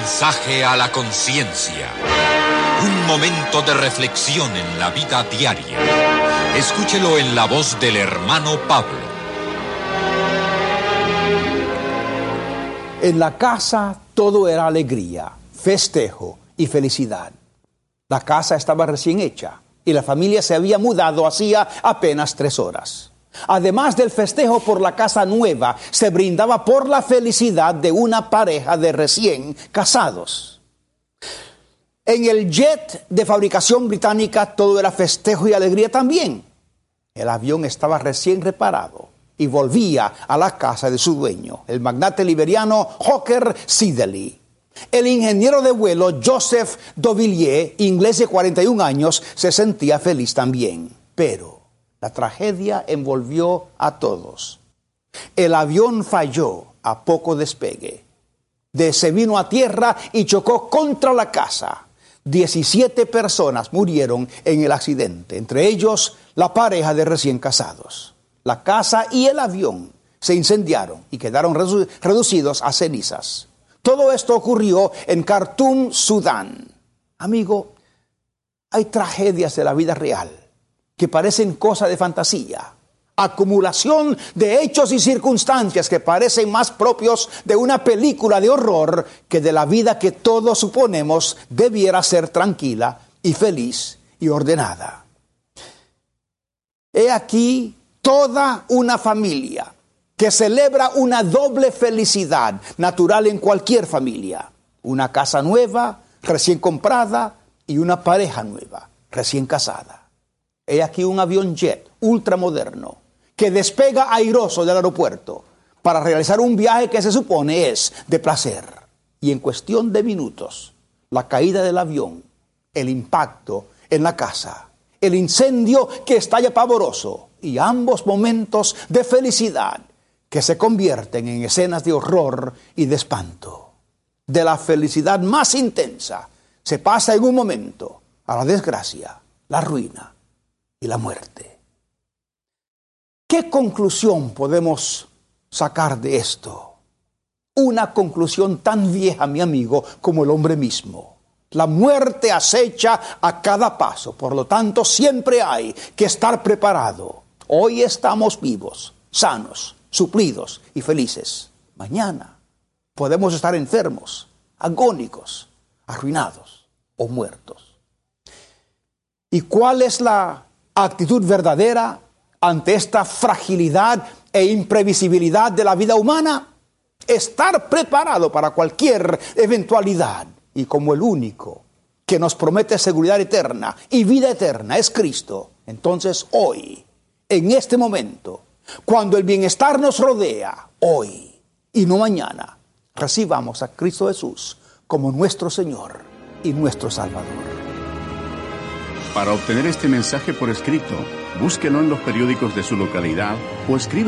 mensaje a la conciencia. Un momento de reflexión en la vida diaria. Escúchelo en la voz del hermano Pablo. En la casa todo era alegría, festejo y felicidad. La casa estaba recién hecha y la familia se había mudado hacía apenas 3 horas. Además del festejo por la casa nueva, se brindaba por la felicidad de una pareja de recién casados. En el jet de fabricación británica todo era festejo y alegría también. El avión estaba recién reparado y volvía a la casa de su dueño, el magnate liberiano Hawker Siddeley. El ingeniero de vuelo Joseph Dovillier, inglés de 41 años, se sentía feliz también. Pero la tragedia envolvió a todos. El avión falló a poco despegue. Se vino a tierra y chocó contra la casa. 17 personas murieron en el accidente, entre ellos la pareja de recién casados. La casa y el avión se incendiaron y quedaron reducidos a cenizas. Todo esto ocurrió en Khartoum, Sudán. Amigo, hay tragedias de la vida real que parecen cosa de fantasía. Acumulación de hechos y circunstancias que parecen más propios de una película de horror que de la vida que todos suponemos debiera ser tranquila y feliz y ordenada. He aquí toda una familia que celebra una doble felicidad natural en cualquier familia. Una casa nueva, recién comprada, y una pareja nueva, recién casada. He aquí un avión jet ultramoderno que despega airoso del aeropuerto para realizar un viaje que se supone es de placer. Y en cuestión de minutos, la caída del avión, el impacto en la casa, el incendio que estalla pavoroso y ambos momentos de felicidad que se convierten en escenas de horror y de espanto. De la felicidad más intensa se pasa en un momento a la desgracia, la ruina y la muerte. ¿Qué conclusión podemos sacar de esto? Una conclusión tan vieja, mi amigo, como el hombre mismo. La muerte acecha a cada paso, por lo tanto siempre hay que estar preparado. Hoy estamos vivos, sanos, suplidos y felices. Mañana podemos estar enfermos, agónicos, arruinados o muertos. ¿Y cuál es la actitud verdadera ante esta fragilidad e imprevisibilidad de la vida humana? Estar preparado para cualquier eventualidad. Y como el único que nos promete seguridad eterna y vida eterna es Cristo, entonces hoy, en este momento, cuando el bienestar nos rodea, hoy y no mañana, recibamos a Cristo Jesús como nuestro Señor y nuestro Salvador. Para obtener este mensaje por escrito, búsquelo en los periódicos de su localidad o escriba